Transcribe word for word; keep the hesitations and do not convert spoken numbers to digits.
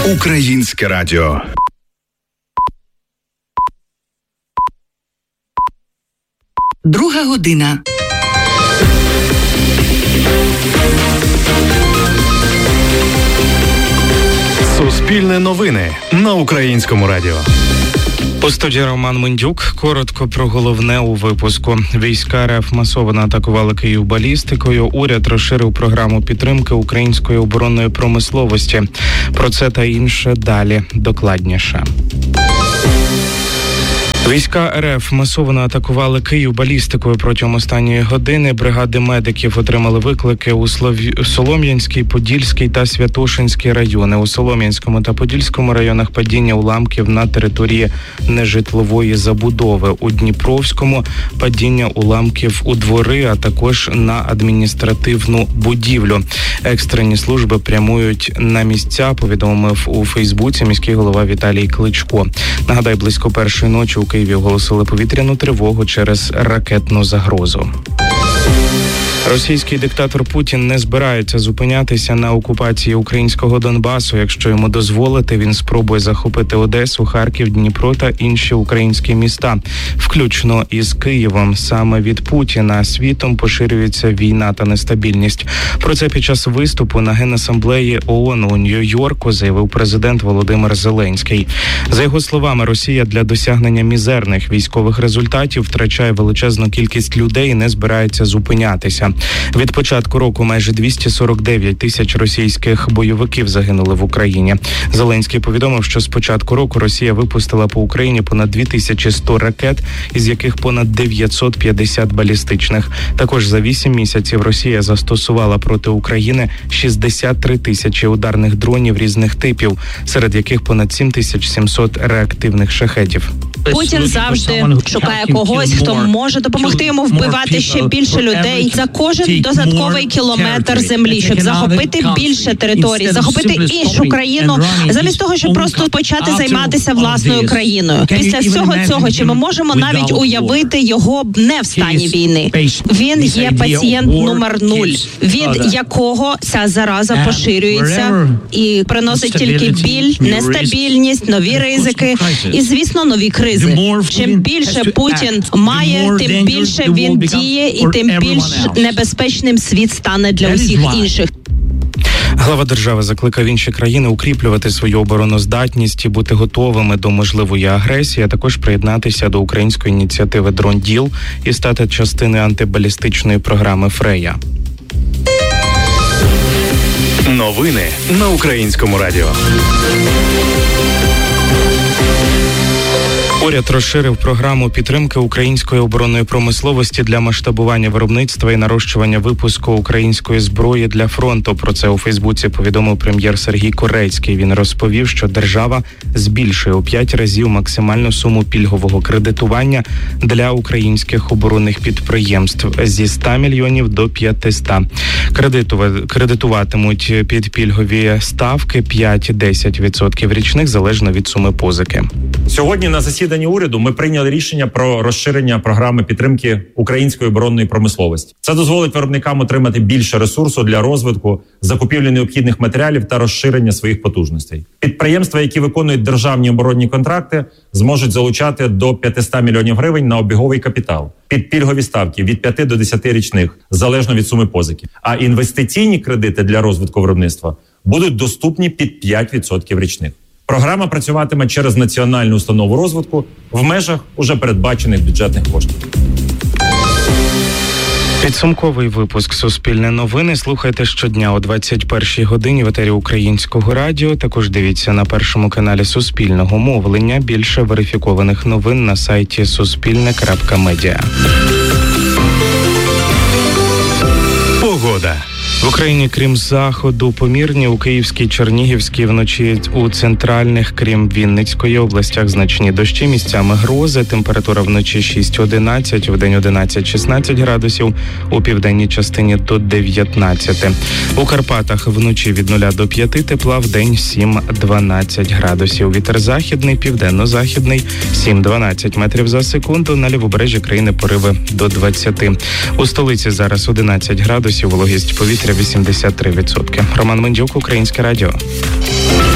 Українське радіо. Друга година. Суспільне новини на Українському радіо. У студії Роман Мендюк. Коротко про головне у випуску. Війська РФ масово атакували Київ балістикою. Уряд розширив програму підтримки української оборонної промисловості. Про це та інше далі докладніше. Війська РФ масово атакували Київ балістикою протягом останньої години. Бригади медиків отримали виклики у Слов'я... Солом'янській, Подільській та Святошинській райони. У Солом'янському та Подільському районах падіння уламків на території нежитлової забудови. У Дніпровському падіння уламків у двори, а також на адміністративну будівлю. Екстрені служби прямують на місця, повідомив у Фейсбуці міський голова Віталій Кличко. Нагадаю, близько першої ночі у Києві оголосили повітряну тривогу через ракетну загрозу. Російський диктатор Путін не збирається зупинятися на окупації українського Донбасу. Якщо йому дозволити, він спробує захопити Одесу, Харків, Дніпро та інші українські міста, включно із Києвом. Саме від Путіна світом поширюється війна та нестабільність. Про це під час виступу на Генасамблеї ООН у Нью-Йорку заявив президент Володимир Зеленський. За його словами, Росія для досягнення мізерних військових результатів втрачає величезну кількість людей і не збирається зупинятися. Від початку року майже двісті сорок дев'ять тисяч російських бойовиків загинули в Україні. Зеленський повідомив, що з початку року Росія випустила по Україні понад дві тисячі сто ракет, із яких понад дев'ятсот п'ятдесят балістичних. Також за вісім місяців Росія застосувала проти України шістдесят три тисячі ударних дронів різних типів, серед яких понад сім тисяч сімсот реактивних шахедів. Путін завжди шукає когось, хто може допомогти йому вбивати ще більше людей за кожен додатковий кілометр землі, щоб захопити більше територій, захопити іншу країну, замість того, щоб просто почати займатися власною країною. Після всього цього, чи ми можемо навіть уявити його не в стані війни? Він є пацієнт номер нуль, від якого ця зараза поширюється і приносить тільки біль, нестабільність, нові ризики і, звісно, нові кризи. Чим більше Путін має, тим більше він діє і тим більш небезпечним світ стане для усіх інших. Глава держави закликав інші країни укріплювати свою обороноздатність і бути готовими до можливої агресії, а також приєднатися до української ініціативи «Дрон Діл» і стати частиною антибалістичної програми «Фрея». Новини на Українському радіо. Уряд розширив програму підтримки української оборонної промисловості для масштабування виробництва і нарощування випуску української зброї для фронту. Про це у Фейсбуці повідомив прем'єр Сергій Корецький. Він розповів, що держава збільшує у п'ять разів максимальну суму пільгового кредитування для українських оборонних підприємств зі ста мільйонів до п'ятисот. Кредитуватимуть під пільгові ставки п'ять-десять відсотків річних, залежно від суми позики. Сьогодні на засіданні уряду ми прийняли рішення про розширення програми підтримки української оборонної промисловості. Це дозволить виробникам отримати більше ресурсу для розвитку, закупівлі необхідних матеріалів та розширення своїх потужностей. Підприємства, які виконують державні оборонні контракти, зможуть залучати до п'ятисот мільйонів гривень на обіговий капітал під пільгові ставки від п'яти до десяти річних, залежно від суми позики. А інвестиційні кредити для розвитку виробництва будуть доступні під п'ять відсотків річних. Програма працюватиме через Національну установу розвитку в межах уже передбачених бюджетних коштів. Підсумковий випуск «Суспільне новини» слухайте щодня о двадцять першій годині в етері Українського радіо. Також дивіться на першому каналі Суспільного мовлення. Більше верифікованих новин на сайті суспільне крапка медіа. Погода. В Україні, крім заходу, помірні, у Київській, Чернігівській, вночі у центральних, крім Вінницької областях, значні дощі, місцями грози. Температура вночі шість-одинадцять, вдень одинадцять-шістнадцять градусів, у південній частині до дев'ятнадцяти. У Карпатах вночі від нуля до п'яти тепла, вдень сім-дванадцять градусів. Вітер західний, південно-західний сім-дванадцять метрів за секунду. На лівобережжі країни пориви до двадцяти. У столиці зараз одинадцять градусів, вологість повітря вісімдесят три відсотки. Роман Мендюк, Українське радіо.